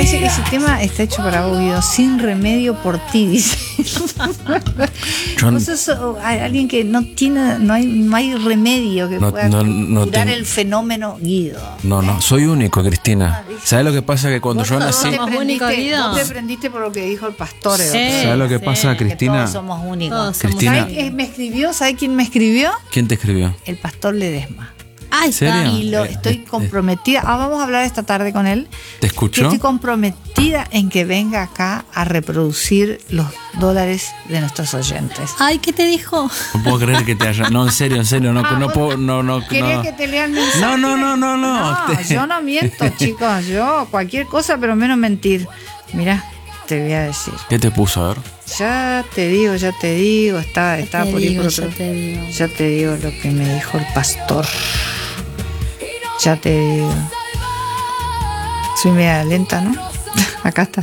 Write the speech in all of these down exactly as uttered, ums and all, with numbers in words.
Ese, ese tema está hecho para vos, Guido. Sin remedio por ti, dice. Yo, Vos sos alguien que no tiene, no hay, no hay remedio que no, pueda no, no curar tengo, el fenómeno Guido. No, no, soy único, Cristina. ¿Sabes lo que pasa? Que cuando Vos yo no nací... te Somos prendiste, únicos, Guido. vos te prendiste por lo que dijo el pastor. Sí. ¿Sabes lo que sí, pasa, que Cristina? Todos somos únicos. Todos somos Cristina. ¿Sabes quién me escribió? ¿Sabes quién me escribió? ¿Quién te escribió? El pastor Ledesma. Ahí está. ¿Serio? Y lo Eh, estoy eh, comprometida. Ah, vamos a hablar esta tarde con él. ¿Te Que escuchó? estoy comprometida en que venga acá a reproducir los dólares de nuestros oyentes. Ay, ¿qué te dijo? No puedo creer que te haya... No, en serio, en serio, no, Ah, no vos puedo... No, no, ¿Querés no. que te lean mensajes? No, no, no, no, no. No, Te- yo no miento, chicos. Yo cualquier cosa, pero menos mentir. Mirá, te voy a decir. ¿Qué te puso? A ver. Ya te digo, ya te digo. Está, Ya está te por ahí digo, por ya otro- te digo. Ya te digo lo que me dijo el pastor. Ya te digo. Soy media lenta, ¿no? Acá está.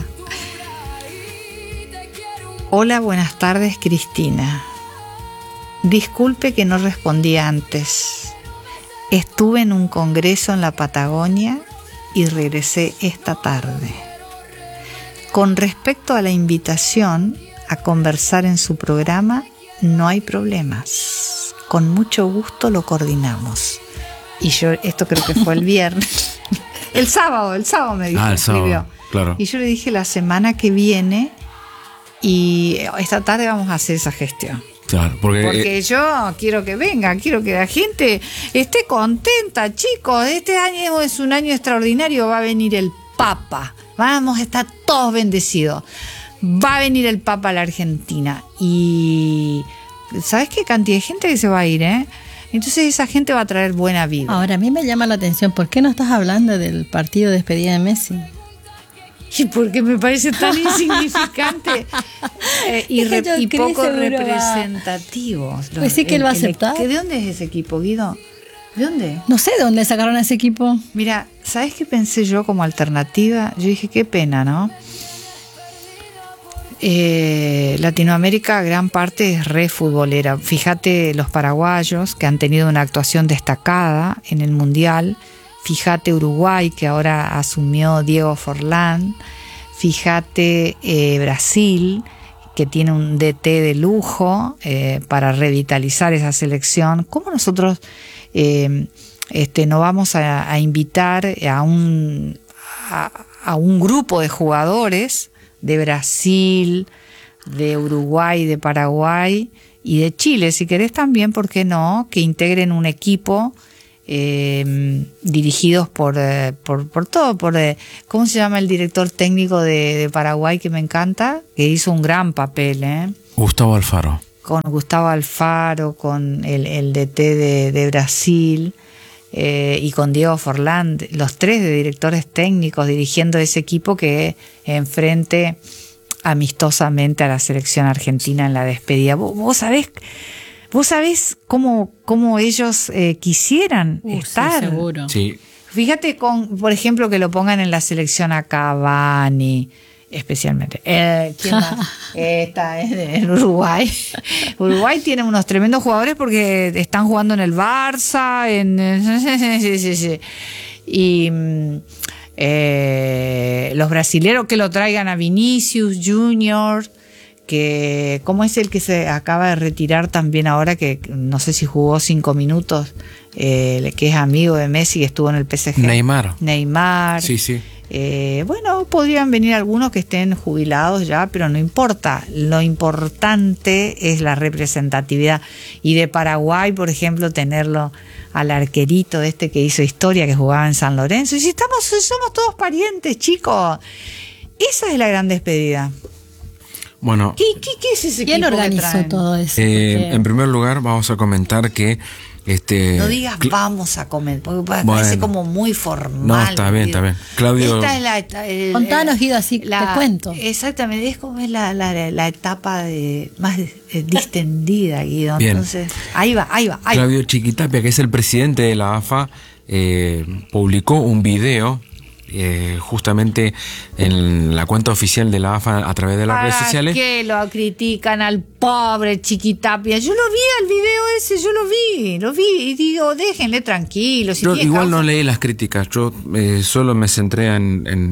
Hola, buenas tardes, Cristina. Disculpe que no respondí antes. Estuve en un congreso en la Patagonia y regresé esta tarde. Con respecto a la invitación a conversar en su programa, no hay problemas. Con mucho gusto lo coordinamos. Y yo, esto creo que fue el viernes. El sábado, el sábado me dijo, Ah, el sábado, escribió. claro. Y yo le dije la semana que viene y esta tarde vamos a hacer esa gestión. Claro, porque... Porque eh, yo quiero que venga, quiero que la gente esté contenta, chicos. Este año es un año extraordinario, va a venir el Papa. Vamos a estar todos bendecidos. Va a venir el Papa a la Argentina. Y ¿sabes qué cantidad de gente que se va a ir, eh? Entonces esa gente va a traer buena vida. Ahora, a mí me llama la atención, ¿por qué no estás hablando del partido de despedida de Messi? Y porque me parece tan insignificante eh, y, Es que re- yo y creo poco seguro va- representativo. Pues sí que él va a aceptar. ¿De dónde es ese equipo, Guido? ¿De dónde? No sé de dónde sacaron a ese equipo. Mira, ¿sabes qué pensé yo como alternativa? Yo dije, qué pena, ¿no? Eh, Latinoamérica, gran parte es re futbolera. Fíjate los paraguayos que han tenido una actuación destacada en el Mundial. Fíjate Uruguay, que ahora asumió Diego Forlán. Fíjate eh, Brasil, que tiene un D T de lujo eh, para revitalizar esa selección. ¿Cómo nosotros eh, este, no vamos a, a invitar a un, a, a un grupo de jugadores de Brasil, de Uruguay, de Paraguay y de Chile, si querés también, ¿por qué no?, que integren un equipo eh, dirigidos por, eh, por, por todo, por eh, ¿cómo se llama el director técnico de, de Paraguay que me encanta? Que hizo un gran papel, ¿eh? Gustavo Alfaro. Con Gustavo Alfaro, con el, el D T de, de Brasil eh, y con Diego Forlán, los tres de directores técnicos dirigiendo ese equipo que enfrente amistosamente a la selección argentina en la despedida. Vos, vos sabés, vos sabés cómo, cómo ellos eh, quisieran Uh, estar. Sí, seguro. Sí. Fíjate, con, por ejemplo, que lo pongan en la selección a Cavani, especialmente. Eh, ¿quién más? Esta es en Uruguay. Uruguay tiene unos tremendos jugadores porque están jugando en el Barça, en sí, sí, sí. Y eh, los brasileros que lo traigan a Vinicius Junior, que ¿cómo es el que se acaba de retirar también ahora, que no sé si jugó cinco minutos, eh, que es amigo de Messi, que estuvo en el P S G? Neymar. Neymar. Sí, sí. Eh, bueno, podrían venir algunos que estén jubilados ya, pero no importa. Lo importante es la representatividad. Y de Paraguay, por ejemplo, tenerlo al arquerito este que hizo historia, que jugaba en San Lorenzo. Y si estamos, somos todos parientes, chicos. Esa es la gran despedida. Bueno, ¿Qué, qué, qué es ese ¿Quién equipo que organizó traen? todo eso? eh, Porque- en primer lugar vamos a comentar que este No digas Cla- vamos a comer, porque parece Bueno. como muy formal. No, está bien, está bien. Claudio- Esta es la, eta- el- Contanos, el- Guido, así te cuento. Exactamente, es como es la, la, la etapa de más eh, distendida, Guido. Bien. Entonces, ahí va, ahí va. Ahí va. Claudio Chiquitapia, que es el presidente de la A F A, eh, publicó un video eh, justamente en la cuenta oficial de la A F A a través de las redes ¿Para sociales. qué lo critican al pobre Chiquitapia? Yo lo vi el video ese, yo lo vi, lo vi y digo, déjenle tranquilo. Si Yo tiene igual causa- no leí las críticas, yo eh, solo me centré en, en,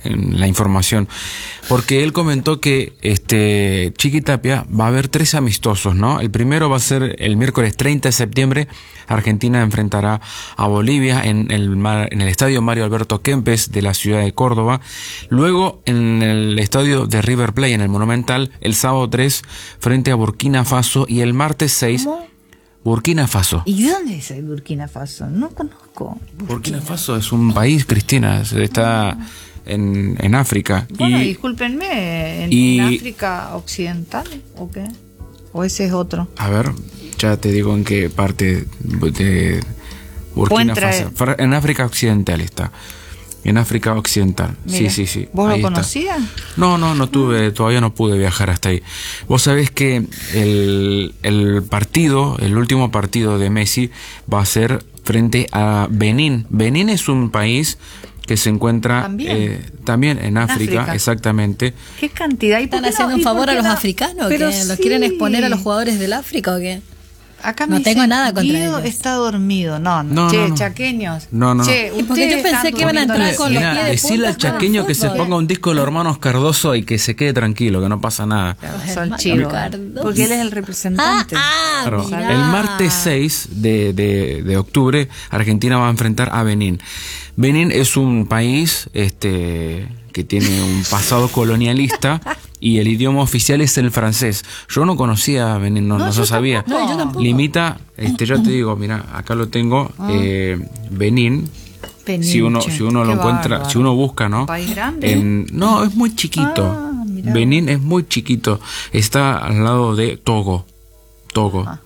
en la información, porque él comentó que este Chiquitapia va a haber tres amistosos, ¿no? El primero va a ser el miércoles treinta de septiembre. Argentina enfrentará a Bolivia en el, en el estadio Mario Alberto Kempes de la ciudad de Córdoba. Luego en el estadio de River Plate, en el Monumental, el sábado tres frente a Burkina Faso, y el martes seis, ¿cómo? Burkina Faso. ¿Y dónde es el Burkina Faso? No conozco. Burkina, Burkina Faso es un país, Cristina, está en, en África. Bueno, y, discúlpenme, ¿en, y, ¿en África Occidental o qué? ¿O ese es otro? A ver, ya te digo en qué parte de Burkina Faso. En África Occidental está. En África Occidental. Mira, sí, sí, sí. ¿Vos lo conocías? No, no, no tuve, todavía no pude viajar hasta ahí. Vos sabés que el, el partido, el último partido de Messi va a ser frente a Benín. Benín es un país que se encuentra también, eh, también en África, África, exactamente. ¿Qué cantidad? ¿Y ¿Están haciendo no? un favor a los no? africanos? ¿Que sí. los quieren exponer a los jugadores del África o qué? Acá me no tengo nada contra Guido ellos. Está dormido. No, no. no che, no, no. chaqueños. No, no, che, no. Porque yo pensé que iban a entrar con Mira, los pies de decirle al chaqueño que se ponga un disco de los hermanos Cardoso y que se quede tranquilo, que no pasa nada. Son chivos. Porque él es el representante. Ah, ah, claro. El martes seis de, de, de octubre, Argentina va a enfrentar a Benín. Benín es un país este que tiene un pasado colonialista y el idioma oficial es el francés. Yo no conocía Benín, no, no, no sabía. No, yo tampoco. Limita, este, yo te digo, mira, acá lo tengo, eh, Benín. Peninche. Si uno, si uno lo encuentra, bárbaro. si uno busca, ¿no? ¿País grande? En, no, es muy chiquito. Ah, Benín es muy chiquito. Está al lado de Togo. Togo. Ah.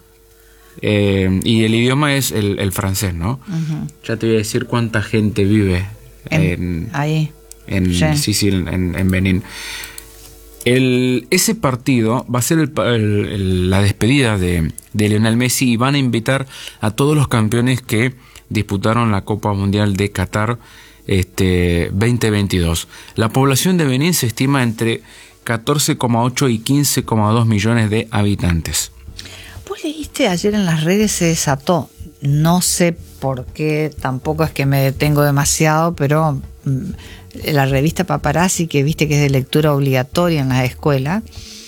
Eh, y el idioma es el, el francés, ¿no? Uh-huh. Ya te voy a decir cuánta gente vive en, en ahí. En, sí. Sí, sí, en, en Benín. El, ese partido va a ser el, el, el, la despedida de, de Lionel Messi, y van a invitar a todos los campeones que disputaron la Copa Mundial de Qatar este, veinte veintidós. La población de Benín se estima entre catorce coma ocho y quince coma dos millones de habitantes. Vos leíste ayer en las redes, se desató, no sé por qué, tampoco es que me detengo demasiado, pero mmm, la revista Paparazzi, que viste que es de lectura obligatoria en las escuelas.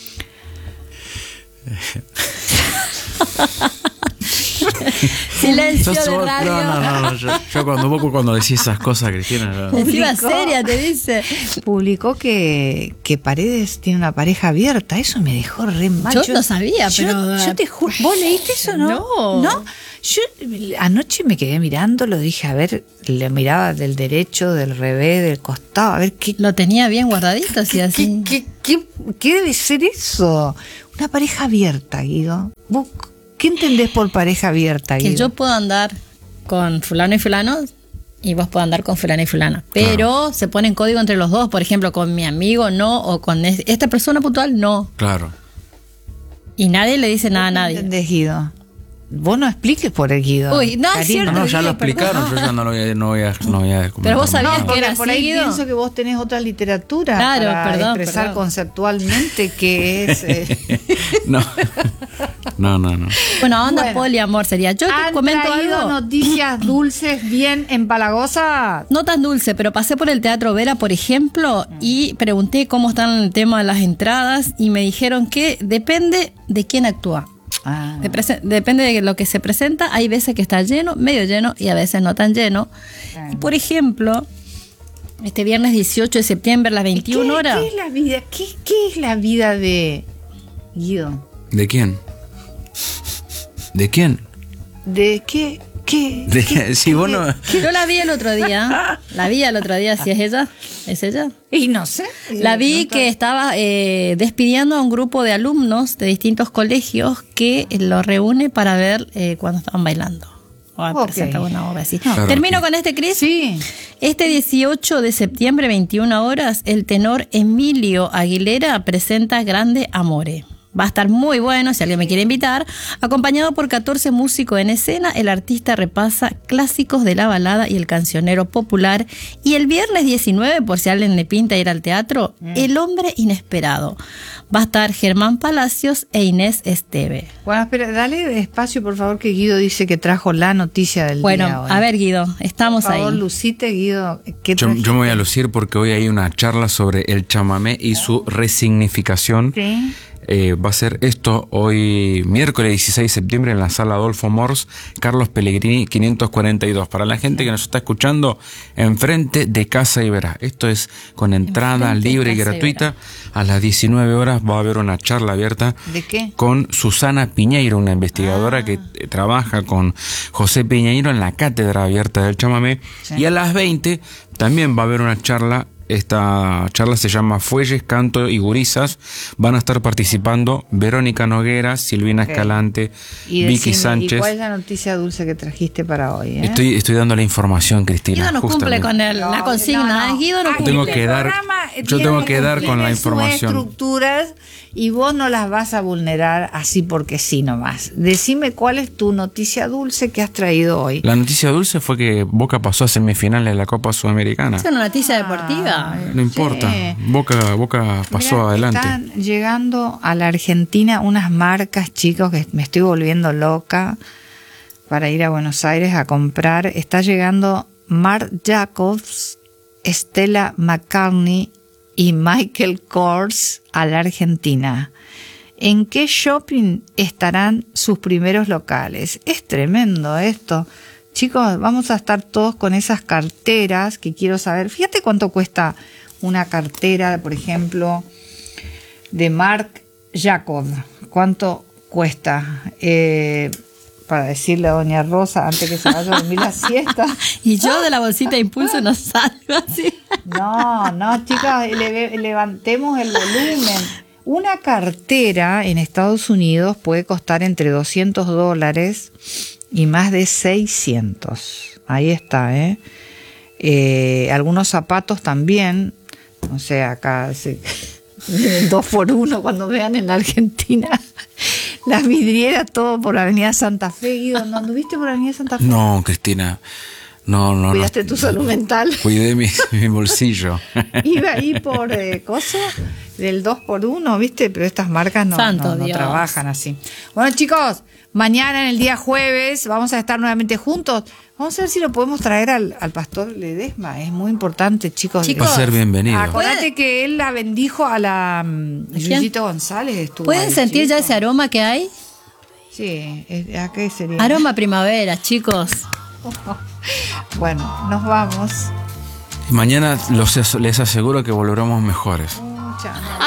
Silencio yo, de radio. No, no, no, yo, yo cuando poco cuando decís esas cosas, Cristina. Encima seria te dice. Publicó que, que Paredes tiene una pareja abierta. Eso me dejó re mal. Yo, yo no sabía, yo, pero. Yo te juro. ¿Vos leíste eso, no? No. ¿No? Yo anoche me quedé mirando, lo dije, a ver, le miraba del derecho, del revés, del costado, a ver qué. Lo tenía bien guardadito, así, ¿Qué, así. ¿qué, qué, qué, qué debe ser eso? Una pareja abierta, Guido. ¿Vos qué entendés por pareja abierta, Guido? Que yo puedo andar con fulano y fulano y vos podés andar con fulano y fulana. Pero claro, se pone en código entre los dos, por ejemplo, con mi amigo no, o con esta persona puntual no. Claro. Y nadie le dice nada a nadie. ¿Entendés, Guido? Vos no expliques por el Guido. Uy, no, es cierto. No, no, ya lo explicaron, perdón. Yo ya no lo voy a, no voy a, no voy a Pero vos sabías no, que era por ahí Guido. Pienso que vos tenés otra literatura claro, para perdón, expresar perdón. conceptualmente que es... Eh... no. no, no, no. Bueno, onda bueno, poliamor sería. Yo te comento algo. Noticias dulces, bien empalagosas. No tan dulce, pero pasé por el Teatro Vera, por ejemplo, mm. y pregunté cómo están el tema de las entradas y me dijeron que depende de quién actúa. Ah. De prese- depende de lo que se presenta. Hay veces que está lleno, medio lleno y a veces no tan lleno. Ah. Y por ejemplo, este viernes dieciocho de septiembre a las veintiuna horas. ¿Qué es la vida? ¿Qué, qué es la vida de Guido? ¿De quién? ¿De quién? ¿De qué? ¿Qué? De, ¿Qué? Si vos no... Yo la vi el otro día. La vi el otro día. Si es ella, es ella. Y no sé. La vi no que estaba eh, despidiendo a un grupo de alumnos de distintos colegios que lo reúne para ver eh, cuando estaban bailando. O okay. presenta una obra así. No. Claro, Termino okay. con este, Cris. Sí. Este dieciocho de septiembre, veintiuna horas, el tenor Emilio Aguilera presenta Grande Amore. Va a estar muy bueno, si alguien me quiere invitar. Acompañado por catorce músicos en escena, el artista repasa clásicos de la balada y el cancionero popular. Y el viernes diecinueve, por si a alguien le pinta ir al teatro, mm. El hombre inesperado. Va a estar Germán Palacios e Inés Esteve. Bueno, espera, dale espacio, por favor, que Guido dice que trajo la noticia del bueno, día. Bueno, a ver, Guido, estamos por favor, ahí. lucite, Guido. ¿Qué yo, yo me voy a lucir porque hoy hay una charla sobre el chamamé y su resignificación. Sí. Eh, va a ser esto hoy miércoles dieciséis de septiembre en la sala Adolfo Mors, Carlos Pellegrini quinientos cuarenta y dos. Para la gente que nos está escuchando, enfrente de Casa Iberá. Esto es con entrada Enfrente libre y Casa gratuita. A las diecinueve horas va a haber una charla abierta. ¿De qué? Con Susana Piñeiro, una investigadora Ah. que eh, trabaja con José Piñeiro en la cátedra abierta del chamamé. Sí. Y a las veinte también va a haber una charla. Esta charla se llama Fuelles, Canto y Gurisas. Van a estar participando Verónica Noguera, Silvina Ok. Escalante, Y Vicky decime, Sánchez. ¿y cuál es la noticia dulce que trajiste para hoy? eh? Estoy, estoy dando la información, Cristina. Guido no cumple justamente. con el, la No, consigna, no, no. ¿eh? Guido no Ay, cumple. Tengo el que dar- programa yo tiene tengo que dar con la cumplir sus información. estructuras y vos no las vas a vulnerar así porque sí nomás. Decime cuál es tu noticia dulce que has traído hoy. La noticia dulce fue que Boca pasó a semifinales de la Copa Sudamericana. Es una noticia deportiva. Ah, No importa, sí. Boca, Boca pasó Mirá, adelante. Están llegando a la Argentina unas marcas, chicos, que me estoy volviendo loca para ir a Buenos Aires a comprar. Está llegando Marc Jacobs, Stella McCartney y Michael Kors a la Argentina. ¿En qué shopping estarán sus primeros locales? Es tremendo esto. Chicos, vamos a estar todos con esas carteras que quiero saber. Fíjate cuánto cuesta una cartera, por ejemplo, de Marc Jacobs. ¿Cuánto cuesta? Eh, para decirle a doña Rosa, antes que se vaya a dormir la siesta. Y yo de la bolsita de impulso no salgo así. No, no, chicas, eleve- levantemos el volumen. Una cartera en Estados Unidos puede costar entre doscientos dólares y más de seiscientos. Ahí está, ¿eh? Eh, algunos zapatos también. O sea, acá se, dos por uno cuando vean en la Argentina. Las vidrieras, todo por la Avenida Santa Fe. Guido, ¿no anduviste por la Avenida Santa Fe? No, Cristina. No, no, ¿Cuidaste no. tu salud mental? Cuidé mi, mi bolsillo. Iba ahí por eh, cosa del dos por uno, ¿viste? Pero estas marcas no, Santo no, no Dios. trabajan así. Bueno, chicos, mañana en el día jueves vamos a estar nuevamente juntos. Vamos a ver si lo podemos traer al, al pastor Ledesma. Es muy importante, chicos. Chicos, Va a ser bienvenido. Acordate que él la bendijo a la um, quién? Yuyito González. Estuvo ¿Pueden ahí, sentir ya chicos. ese aroma que hay? Sí, es- ¿a qué sería? Aroma primavera, chicos. Bueno, nos vamos. Mañana los, les aseguro que volveremos mejores. Chao.